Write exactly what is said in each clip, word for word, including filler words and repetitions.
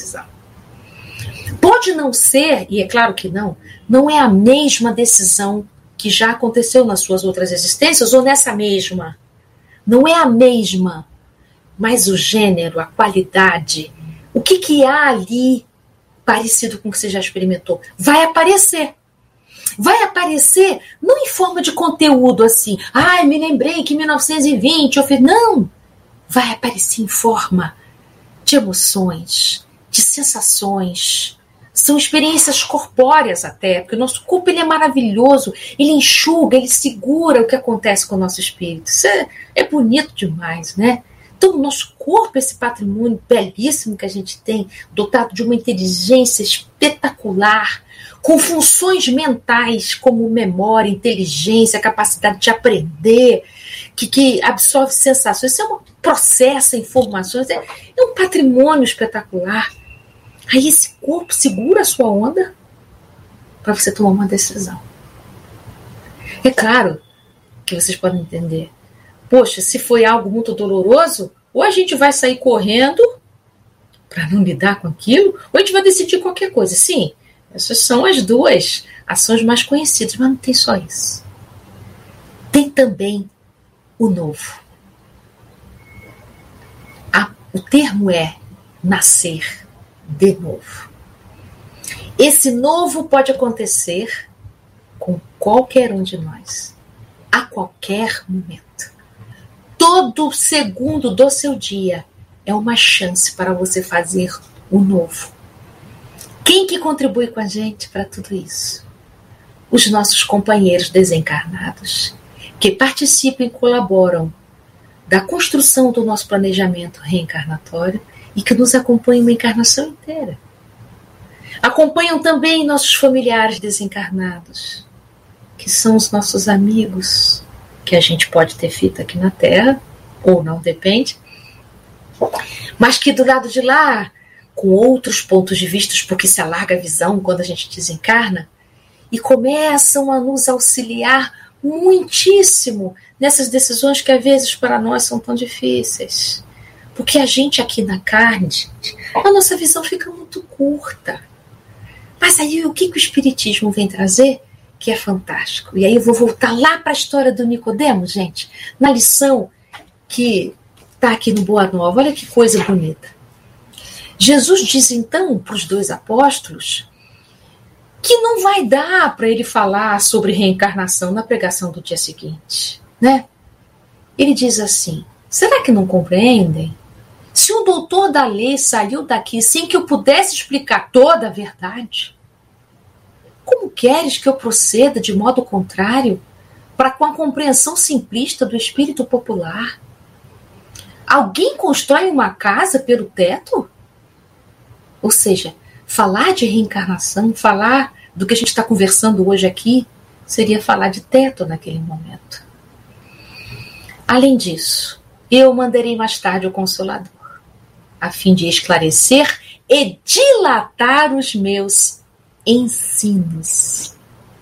decisão. Pode não ser, e é claro que não, não é a mesma decisão que já aconteceu nas suas outras existências ou nessa mesma. Não é a mesma, mas o gênero, a qualidade, o que, que há ali parecido com o que você já experimentou, vai aparecer. Vai aparecer não em forma de conteúdo assim, ai, ah, me lembrei que em mil novecentos e vinte eu fiz. Não! Vai aparecer em forma de emoções, de sensações. São experiências corpóreas até, porque o nosso corpo ele é maravilhoso, ele enxuga, ele segura o que acontece com o nosso espírito. Isso é, é bonito demais, né? Então o nosso corpo, esse patrimônio belíssimo que a gente tem, dotado de uma inteligência espetacular, com funções mentais como memória, inteligência, capacidade de aprender, que, que absorve sensações, isso é um processo, informações, é, é um patrimônio espetacular. Aí esse corpo segura a sua onda para você tomar uma decisão. É claro que vocês podem entender. Poxa, se foi algo muito doloroso, ou a gente vai sair correndo para não lidar com aquilo, ou a gente vai decidir qualquer coisa. Sim, essas são as duas ações mais conhecidas, mas não tem só isso. Tem também o novo. A, o termo é nascer de novo. Esse novo pode acontecer com qualquer um de nós, a qualquer momento. Todo segundo do seu dia é uma chance para você fazer o novo. Quem que contribui com a gente para tudo isso? Os nossos companheiros desencarnados, que participam e colaboram da construção do nosso planejamento reencarnatório e que nos acompanham uma encarnação inteira. Acompanham também nossos familiares desencarnados, que são os nossos amigos, que a gente pode ter feito aqui na Terra, ou não, depende, mas que do lado de lá, com outros pontos de vista, porque se alarga a visão quando a gente desencarna, e começam a nos auxiliar muitíssimo nessas decisões que às vezes para nós são tão difíceis. Porque a gente aqui na carne, a nossa visão fica muito curta. Mas aí o que, que o Espiritismo vem trazer? Que é fantástico. E aí eu vou voltar lá para a história do Nicodemo, gente, na lição que está aqui no Boa Nova. Olha que coisa bonita. Jesus diz então para os dois apóstolos que não vai dar para ele falar sobre reencarnação na pregação do dia seguinte, né? Ele diz assim: será que não compreendem? Se o doutor da lei saiu daqui sem que eu pudesse explicar toda a verdade, como queres que eu proceda de modo contrário para com a compreensão simplista do espírito popular? Alguém constrói uma casa pelo teto? Ou seja, falar de reencarnação, falar do que a gente está conversando hoje aqui, seria falar de teto naquele momento. Além disso, eu mandarei mais tarde o Consolador, a fim de esclarecer e dilatar os meus ensinos.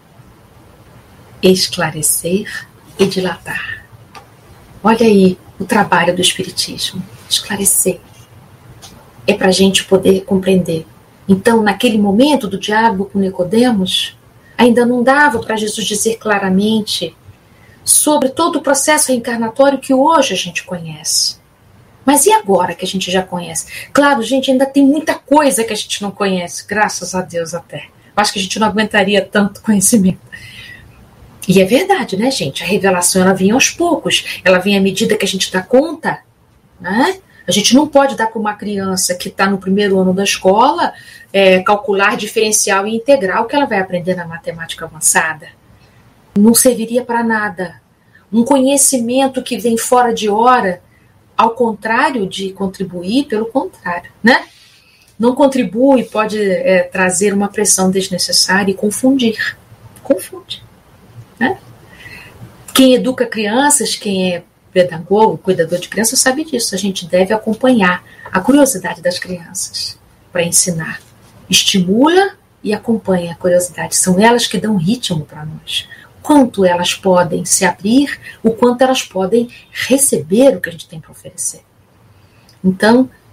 Esclarecer e dilatar. Olha aí o trabalho do Espiritismo. Esclarecer. É para a gente poder compreender. Então, naquele momento do diálogo com Nicodemos, ainda não dava para Jesus dizer claramente sobre todo o processo reencarnatório que hoje a gente conhece. Mas e agora que a gente já conhece? Claro, gente, ainda tem muita coisa que a gente não conhece, graças a Deus até. Acho que a gente não aguentaria tanto conhecimento. E é verdade, né, gente? A revelação ela vem aos poucos, ela vem à medida que a gente dá conta, né? A gente não pode dar para uma criança que está no primeiro ano da escola é, calcular diferencial e integral que ela vai aprender na matemática avançada. Não serviria para nada. Um conhecimento que vem fora de hora, ao contrário de contribuir, pelo contrário, né? Não contribui, pode é, trazer uma pressão desnecessária e confundir. Confunde. Né? Quem educa crianças, quem é pedagogo, cuidador de crianças, sabe disso. A gente deve acompanhar a curiosidade das crianças para ensinar. Estimula e acompanha a curiosidade. São elas que dão ritmo para nós. Quanto elas podem se abrir, o quanto elas podem receber o que a gente tem para oferecer. Então,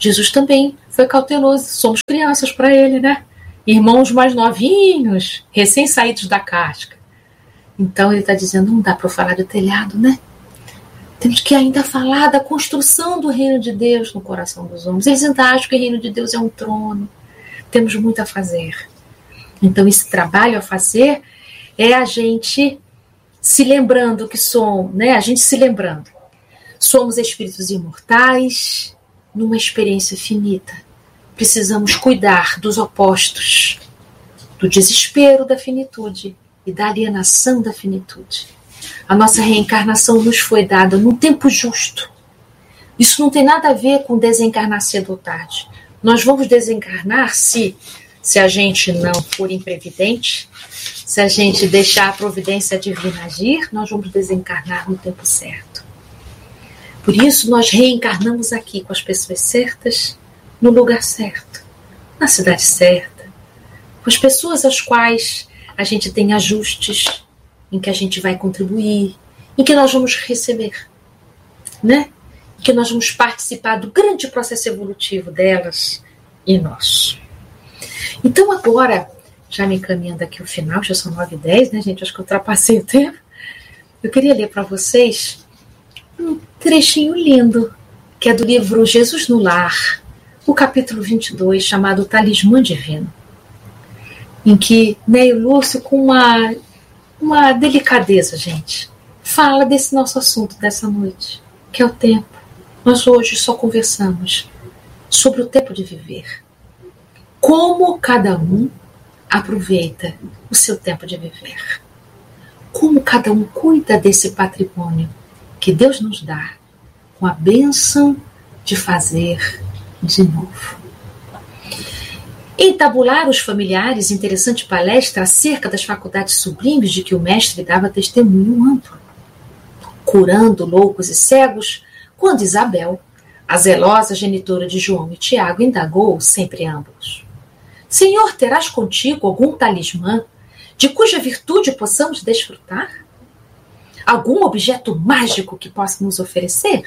Jesus também foi cauteloso. Somos crianças para ele, né? Irmãos mais novinhos, recém-saídos da casca. Então ele está dizendo, não dá para falar do telhado, né? Temos que ainda falar da construção do reino de Deus no coração dos homens. Eles ainda acham que o reino de Deus é um trono. Temos muito a fazer. Então esse trabalho a fazer é a gente se lembrando que somos, né? A gente se lembrando. Somos espíritos imortais numa experiência finita. Precisamos cuidar dos opostos, do desespero da finitude e da alienação da finitude. A nossa reencarnação nos foi dada num tempo justo. Isso não tem nada a ver com desencarnar cedo ou tarde. Nós vamos desencarnar se, se a gente não for imprevidente, se a gente deixar a providência divina agir, nós vamos desencarnar no tempo certo. Por isso, nós reencarnamos aqui com as pessoas certas, no lugar certo, na cidade certa, com as pessoas às quais a gente tem ajustes, em que a gente vai contribuir, em que nós vamos receber, né? Em que nós vamos participar do grande processo evolutivo delas e nós. Então agora, já me encaminhando aqui ao final, já são nove e dez, né, gente? Acho que eu ultrapassei o tempo. Eu queria ler para vocês um trechinho lindo, que é do livro Jesus no Lar, o capítulo vinte e dois, chamado Talismã Divino, em que Neio Lúcio, com uma, uma delicadeza, gente, fala desse nosso assunto dessa noite, que é o tempo. Nós hoje só conversamos sobre o tempo de viver. Como cada um aproveita o seu tempo de viver. Como cada um cuida desse patrimônio que Deus nos dá, com a bênção de fazer de novo. Em Tabular os Familiares, interessante palestra acerca das faculdades sublimes de que o mestre dava testemunho amplo, curando loucos e cegos, quando Isabel, a zelosa genitora de João e Tiago, indagou sem preâmbulos: Senhor, terás contigo algum talismã de cuja virtude possamos desfrutar? Algum objeto mágico que possa nos oferecer?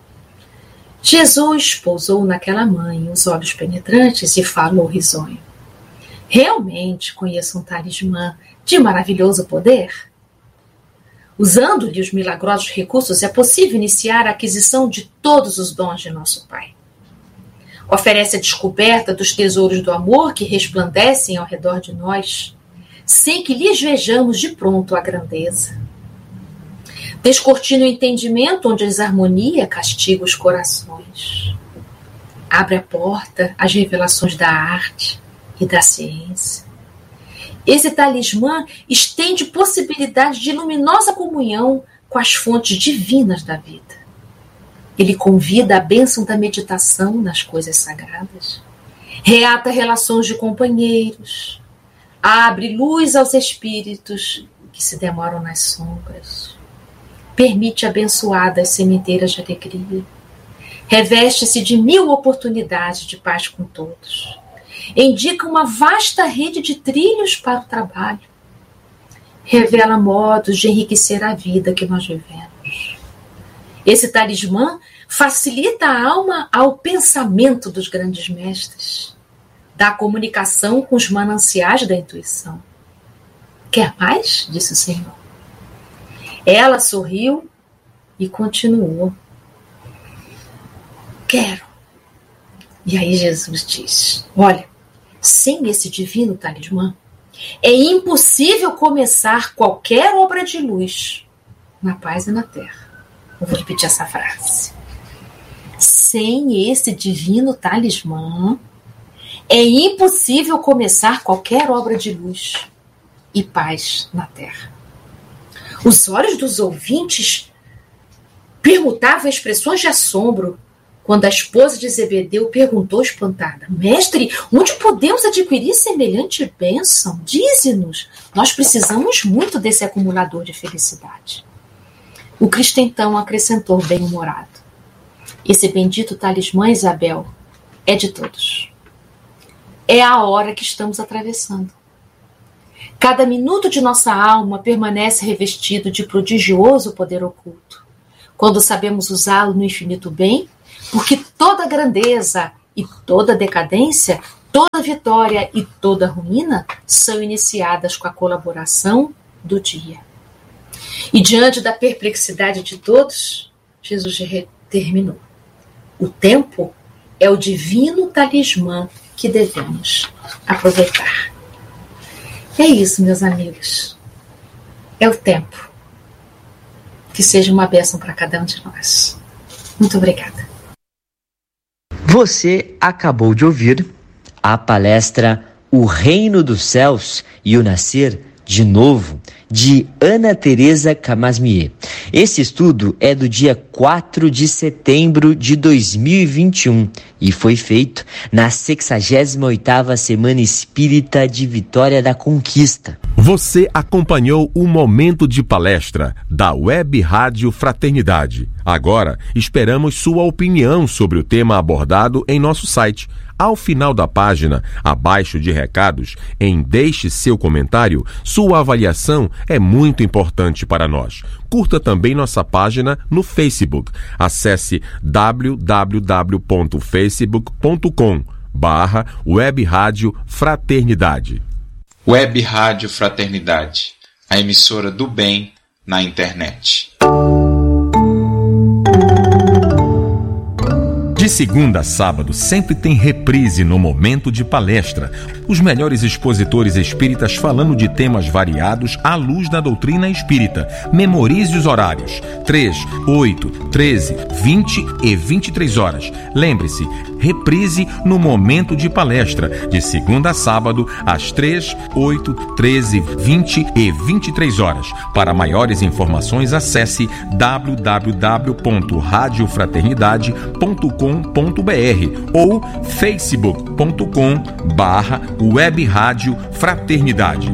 Jesus pousou naquela mãe os olhos penetrantes e falou risonho: Realmente conheço um talismã de maravilhoso poder. Usando-lhe os milagrosos recursos, é possível iniciar a aquisição de todos os dons de nosso Pai. Oferece a descoberta dos tesouros do amor que resplandecem ao redor de nós, sem que lhes vejamos de pronto a grandeza. Descortina o entendimento onde a desarmonia castiga os corações. Abre a porta às revelações da arte e da ciência. Esse talismã estende possibilidades de luminosa comunhão com as fontes divinas da vida. Ele convida a bênção da meditação nas coisas sagradas, reata relações de companheiros, abre luz aos espíritos que se demoram nas sombras, permite abençoadas sementeiras de alegria, reveste-se de mil oportunidades de paz com todos, indica uma vasta rede de trilhos para o trabalho, revela modos de enriquecer a vida que nós vivemos. Esse talismã facilita a alma ao pensamento dos grandes mestres, dá comunicação com os mananciais da intuição. Quer mais? Disse o Senhor. Ela sorriu e continuou: Quero. E aí Jesus diz: Olha, sem esse divino talismã, é impossível começar qualquer obra de luz na paz e na terra. Eu vou repetir essa frase. Sem esse divino talismã, é impossível começar qualquer obra de luz e paz na terra. Os olhos dos ouvintes permutavam expressões de assombro quando a esposa de Zebedeu perguntou espantada: Mestre, onde podemos adquirir semelhante bênção? Dize-nos, nós precisamos muito desse acumulador de felicidade. O Cristo então acrescentou bem-humorado: Esse bendito talismã, Isabel, é de todos. É a hora que estamos atravessando. Cada minuto de nossa alma permanece revestido de prodigioso poder oculto. Quando sabemos usá-lo no infinito bem, Porque toda grandeza e toda decadência, toda vitória e toda ruína são iniciadas com a colaboração do dia. E diante da perplexidade de todos, Jesus terminou. O tempo é o divino talismã que devemos aproveitar. É isso, meus amigos. É o tempo. Que seja uma bênção para cada um de nós. Muito obrigada. Você acabou de ouvir a palestra O Reino dos Céus e o Nascer de Novo, de Ana Teresa Camasmier. Esse estudo é do dia quatro de setembro de dois mil e vinte e um e foi feito na sexagésima oitava Semana Espírita de Vitória da Conquista. Você acompanhou o Momento de Palestra da Web Rádio Fraternidade. Agora, esperamos sua opinião sobre o tema abordado em nosso site. Ao final da página, abaixo de recados, em Deixe seu comentário, sua avaliação é muito importante para nós. Curta também nossa página no Facebook. Acesse w w w ponto facebook ponto com barra Web Rádio Fraternidade. Web Rádio Fraternidade, a emissora do bem na internet. De segunda a sábado, sempre tem reprise no Momento de Palestra. Os melhores expositores espíritas falando de temas variados à luz da doutrina espírita. Memorize os horários: três, oito, treze, vinte e vinte e três horas. Lembre-se, reprise no Momento de Palestra, de segunda a sábado, às três, oito, treze, vinte e vinte e três horas. Para maiores informações, acesse w w w ponto rádio fraternidade ponto com ponto b r ou facebook ponto com barra Web Rádio Fraternidade.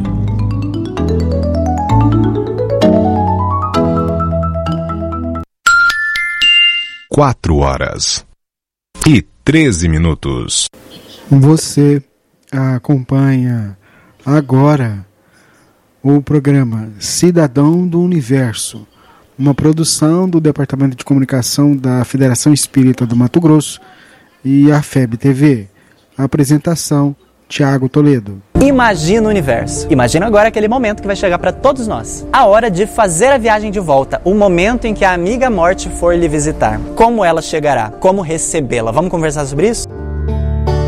Quatro horas e treze minutos. Você acompanha agora o programa Cidadão do Universo, uma produção do Departamento de Comunicação da Federação Espírita do Mato Grosso e a F E B T V. A apresentação, Tiago Toledo. Imagina o universo. Imagina agora aquele momento que vai chegar para todos nós. A hora de fazer a viagem de volta. O momento em que a amiga morte for lhe visitar. Como ela chegará? Como recebê-la? Vamos conversar sobre isso?